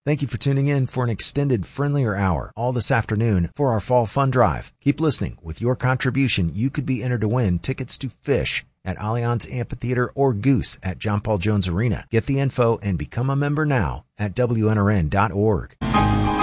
Thank you for tuning in for an extended friendlier hour all this afternoon for our Fall Fun Drive. Keep listening. With your contribution, you could be entered to win tickets to Fish at Allianz Amphitheater or Goose at John Paul Jones Arena. Get the info and become a member now at WNRN.org.